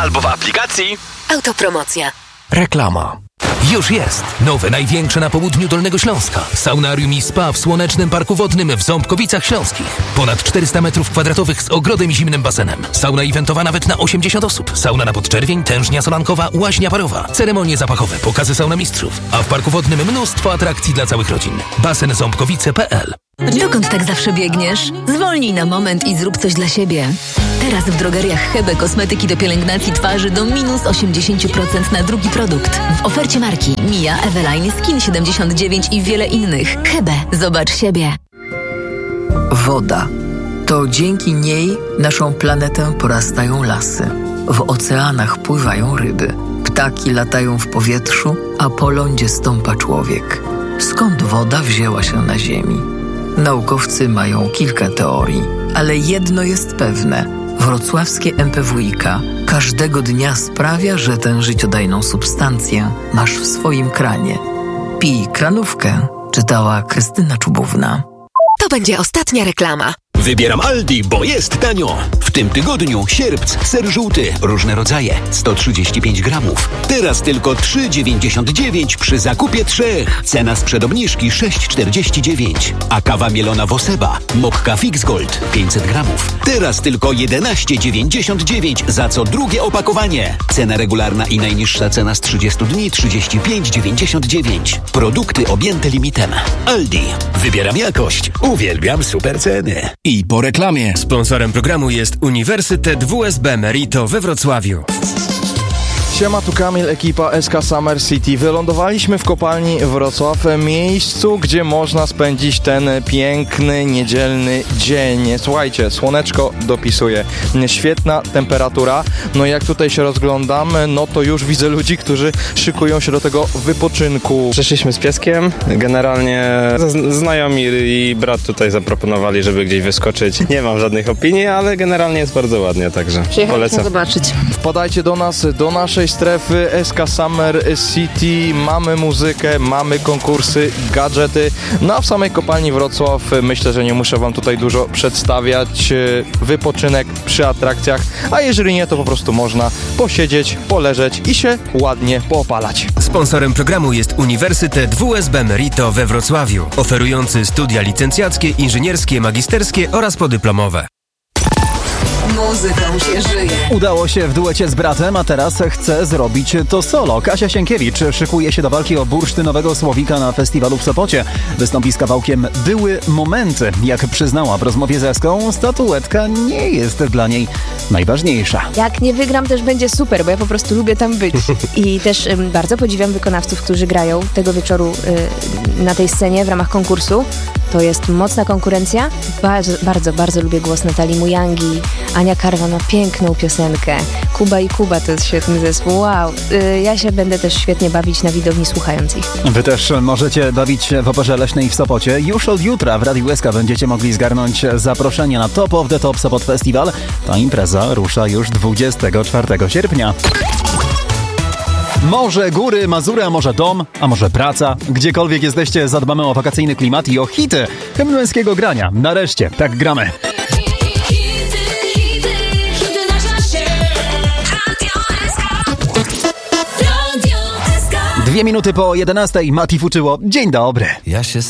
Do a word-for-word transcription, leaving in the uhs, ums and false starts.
albo w aplikacji Autopromocja. Reklama. Już jest! Nowe, największe na południu Dolnego Śląska. Saunarium i spa w Słonecznym Parku Wodnym w Ząbkowicach Śląskich. Ponad czterysta metrów kwadratowych z ogrodem i zimnym basenem. Sauna eventowa nawet na osiemdziesiąt osób. Sauna na podczerwień, tężnia solankowa, łaźnia parowa. Ceremonie zapachowe, pokazy sauna mistrzów. A w Parku Wodnym mnóstwo atrakcji dla całych rodzin. basen ząbkowice kropka p l. Dokąd tak zawsze biegniesz? Zwolnij na moment i zrób coś dla siebie. Teraz w drogeriach Hebe kosmetyki do pielęgnacji twarzy do minus osiemdziesiąt procent na drugi produkt. W ofercie marki Mia, Eveline, Skin siedemdziesiąt dziewięć i wiele innych. Hebe, zobacz siebie. Woda. To dzięki niej naszą planetę porastają lasy. W oceanach pływają ryby. Ptaki latają w powietrzu, a po lądzie stąpa człowiek. Skąd woda wzięła się na Ziemi? Naukowcy mają kilka teorii, ale jedno jest pewne. Wrocławskie M P W i K każdego dnia sprawia, że tę życiodajną substancję masz w swoim kranie. Pij kranówkę, czytała Krystyna Czubówna. To będzie ostatnia reklama. Wybieram Aldi, bo jest tanio. W tym tygodniu sierpc, ser żółty, różne rodzaje, sto trzydzieści pięć gramów. Teraz tylko trzy dziewięćdziesiąt dziewięć przy zakupie trzech. Cena sprzed obniżki sześć czterdzieści dziewięć. A kawa mielona Woseba, Mokka Fix Gold, pięćset gramów. Teraz tylko jedenaście dziewięćdziesiąt dziewięć za co drugie opakowanie. Cena regularna i najniższa cena z trzydziestu dni trzydzieści pięć dziewięćdziesiąt dziewięć. Produkty objęte limitem. Aldi. Wybieram jakość. Uwielbiam super ceny. I po reklamie. Sponsorem programu jest Uniwersytet W S B Merito we Wrocławiu. Siema, tu Kamil, ekipa S K Summer City. Wylądowaliśmy w kopalni Wrocław, miejscu, gdzie można spędzić ten piękny, niedzielny dzień. Słuchajcie, słoneczko dopisuje, świetna temperatura. No i jak tutaj się rozglądam, no to już widzę ludzi, którzy szykują się do tego wypoczynku. Przyszliśmy z pieskiem, generalnie znajomi i brat tutaj zaproponowali, żeby gdzieś wyskoczyć. Nie mam żadnych opinii, ale generalnie jest bardzo ładnie, także polecam. Zobaczyć. Wpadajcie do nas, do naszej strefy S K Summer City. Mamy muzykę, mamy konkursy, gadżety. No a w samej kopalni Wrocław myślę, że nie muszę wam tutaj dużo przedstawiać. Wypoczynek przy atrakcjach, a jeżeli nie, to po prostu można posiedzieć, poleżeć i się ładnie poopalać. Sponsorem programu jest Uniwersytet W S B Merito we Wrocławiu, oferujący studia licencjackie, inżynierskie, magisterskie oraz podyplomowe. Muzyką się żyje. Udało się w duecie z bratem, a teraz chce zrobić to solo. Kasia Sienkiewicz szykuje się do walki o bursztynowego Słowika na festiwalu w Sopocie. Wystąpi z kawałkiem Były momenty. Jak przyznała w rozmowie z Eską, statuetka nie jest dla niej najważniejsza. Jak nie wygram, też będzie super, bo ja po prostu lubię tam być. I też ym, bardzo podziwiam wykonawców, którzy grają tego wieczoru y, na tej scenie w ramach konkursu. To jest mocna konkurencja. Bardzo, bardzo, bardzo lubię głos Natalii Mujangi. Ania Karwa ma piękną piosenkę. Kuba i Kuba to jest świetny zespół. Wow. Yy, ja się będę też świetnie bawić na widowni, słuchając ich. Wy też możecie bawić się w Oporze Leśnej w Sopocie. Już od jutra w Radiu S K będziecie mogli zgarnąć zaproszenie na Top of the Top Sopot Festival. Ta impreza rusza już dwudziestego czwartego sierpnia. Może góry, Mazury, a może dom, a może praca. Gdziekolwiek jesteście, zadbamy o wakacyjny klimat i o hity hymn męskiego grania. Nareszcie, tak gramy. Dwie minuty po jedenastej. Mati Fuczyło. Dzień dobry. Ja się